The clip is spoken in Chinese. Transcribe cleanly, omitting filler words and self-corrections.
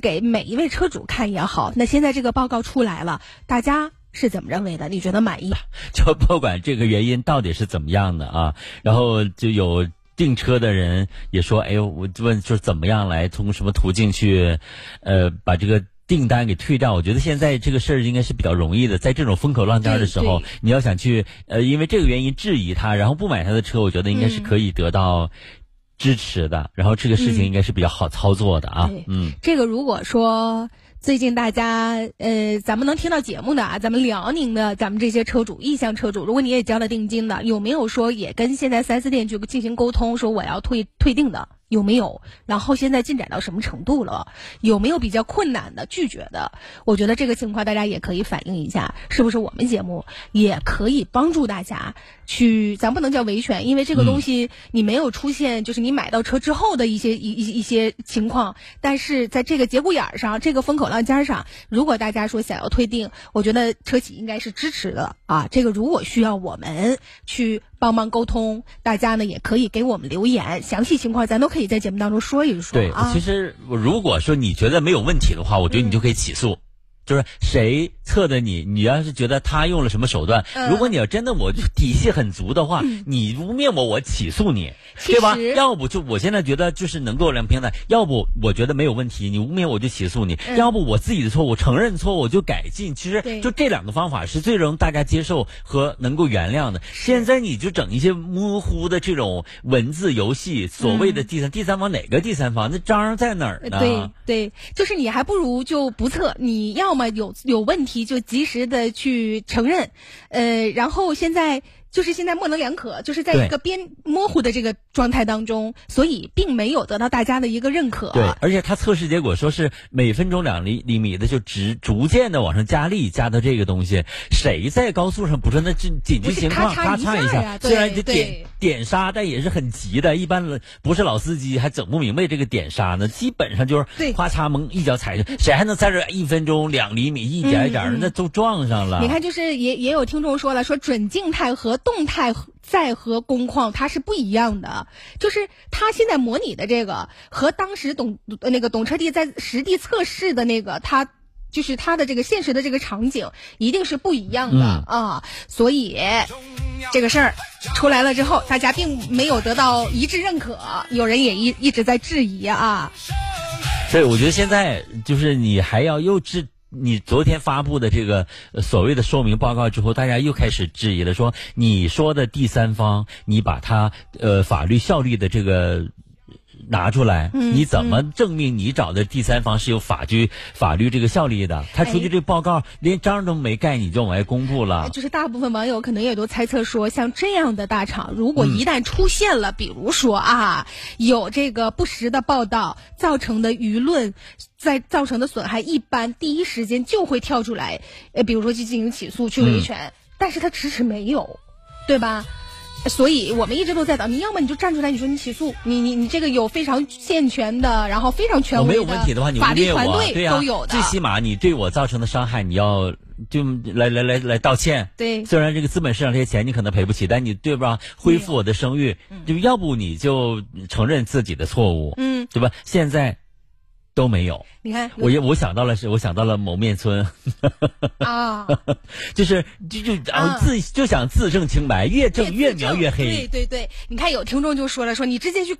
给每一位车主看也好，那现在这个报告出来了，大家是怎么认为的？你觉得满意？ 就不管这个原因到底是怎么样的啊，然后就有订车的人也说，哎呦，我问说怎么样来通过什么途径去把这个订单给退掉。我觉得现在这个事儿应该是比较容易的，在这种风口浪尖的时候，你要想去因为这个原因质疑他，然后不买他的车，我觉得应该是可以得到支持的，然后这个事情应该是比较好操作的啊。 这个如果说最近大家咱们能听到节目的啊，咱们辽宁的咱们这些车主意向车主，如果你也交了定金的，有没有说也跟现在4S店去进行沟通，说我要退订的？有没有？然后现在进展到什么程度了？有没有比较困难的拒绝的？我觉得这个情况大家也可以反映一下，是不是我们节目也可以帮助大家去，咱不能叫维权，因为这个东西你没有出现就是你买到车之后的一些情况，但是在这个节骨眼上，这个风口浪尖上，如果大家说想要退订，我觉得车企应该是支持的啊。这个如果需要我们去帮忙沟通，大家呢也可以给我们留言，详细情况咱都可以在节目当中说一说。 对，其实如果说你觉得没有问题的话，我觉得你就可以起诉。就是谁测的你要是觉得他用了什么手段，如果你要真的我就底气很足的话，你污蔑我起诉你，对吧？要不就我现在觉得就是能够两平台，要不我觉得没有问题，你污蔑我就起诉你，要不我自己的错误承认错误就改进。其实就这两个方法是最容大家接受和能够原谅的。现在你就整一些模糊的这种文字游戏，所谓的第三方，哪个第三方？那章在哪儿呢？ 对，就是你还不如就不测，你要么有问题就及时的去承认，然后现在模棱两可，就是在一个边模糊的这个状态当中，所以并没有得到大家的一个认可。 对，而且他测试结果说是每分钟2厘米的就逐渐的往上加力，加到这个东西，谁在高速上不是那紧急情况咔嚓一下，虽然就点刹，但也是很急的，一般不是老司机还整不明白这个点刹呢，基本上就是咔嚓猛一脚踩着，谁还能在这1分钟2厘米一点一点那都撞上了。 你看，就是也有听众说了，说准静态和动态载荷工况它是不一样的，就是他现在模拟的这个和当时懂车帝在实地测试的那个，他就是他的这个现实的这个场景一定是不一样的啊，所以这个事儿出来了之后，大家并没有得到一致认可，有人也一直在质疑啊。 对，我觉得现在就是你还要你昨天发布的这个所谓的说明报告之后，大家又开始质疑了，说你说的第三方，你把它法律效力的这个拿出来，你怎么证明你找的第三方是有法律这个效力的？他出具这个报告连章都没盖，你就往外公布了。 就是大部分网友可能也都猜测说，像这样的大厂，如果一旦出现了，比如说有这个不实的报道造成的舆论在造成的损害，一般第一时间就会跳出来，比如说去进行起诉去维权，但是他迟迟没有，对吧？所以我们一直都在等，你要么你就站出来，你说你起诉，你这个有非常健全的，然后非常权威的， 没有问题的话，你法律团队都有的， 最起码你对我造成的伤害，你要就来道歉。 对， 虽然这个资本市场这些钱你可能赔不起，但你对吧？恢复我的声誉，就要不你就承认自己的错误，对吧？现在都没有。 你看， 我想到了某面村啊， 就想自证清白，越证越描越黑。 对，你看有听众就说了，说你直接去